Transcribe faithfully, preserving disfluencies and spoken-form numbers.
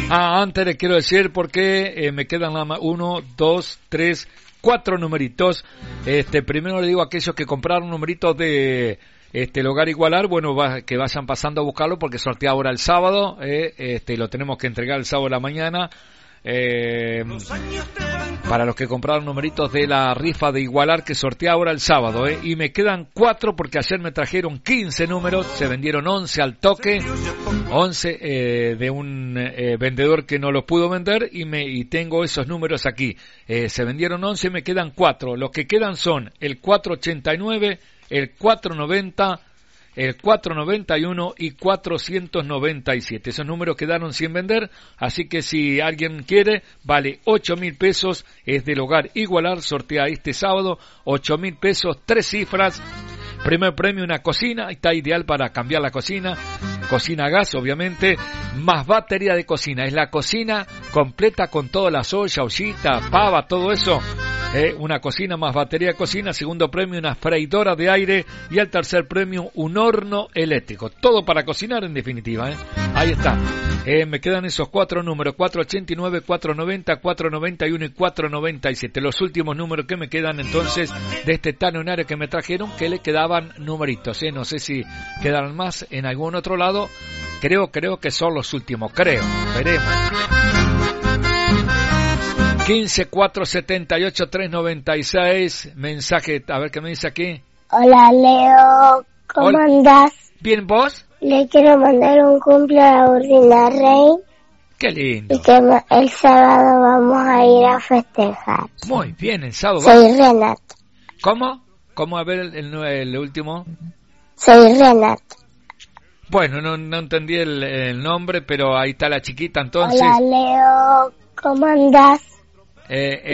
Ah, antes les quiero decir porque eh, me quedan nada más uno, dos, tres, cuatro numeritos. Este, primero le digo a aquellos que compraron numeritos de este el Hogar Igualar, bueno, va, que vayan pasando a buscarlo porque sortea ahora el sábado, eh, este, lo tenemos que entregar el sábado de la mañana. Eh, para los que compraron numeritos de la rifa de Igualar que sortea ahora el sábado, eh, y me quedan cuatro porque ayer me trajeron quince números, se vendieron once al toque, once eh, de un eh, vendedor que no los pudo vender y me y tengo esos números aquí, eh, se vendieron once y me quedan cuatro, los que quedan son el cuatrocientos ochenta y nueve, el cuatrocientos noventa, el cuatrocientos noventa y uno y cuatrocientos noventa y siete. Esos números quedaron sin vender, así que si alguien quiere, vale ocho mil pesos, es del Hogar Igualar, sortea este sábado, ocho mil pesos, tres cifras. Primer premio, una cocina, está ideal para cambiar la cocina, cocina a gas obviamente, más batería de cocina, es la cocina completa con toda la olla, ollita, pava, todo eso, eh, una cocina más batería de cocina. Segundo premio, una freidora de aire, y el tercer premio, un horno eléctrico, todo para cocinar en definitiva, eh. Ahí está, eh, me quedan esos cuatro números, cuatrocientos ochenta y nueve, cuatrocientos noventa, cuatrocientos noventa y uno y cuatrocientos noventa y siete, los últimos números que me quedan entonces de este talonario que me trajeron, que le quedaban numeritos, ¿eh? No sé si quedarán más en algún otro lado, creo, creo que son los últimos, creo, veremos. quince, cuatrocientos setenta y ocho, trescientos noventa y seis, mensaje, a ver qué me dice aquí. Hola Leo, ¿cómo Hola. andás? Bien, ¿vos? Le quiero mandar un cumple a la Ursula Rey. Qué lindo. Y que el sábado vamos a ir a festejar. Muy bien, el sábado. Soy Renata. ¿Cómo? ¿Cómo? A ver el, el, el último. Soy Renata. Bueno, no, no entendí el, el nombre, pero ahí está la chiquita entonces. Hola Leo, ¿cómo andás? Eh,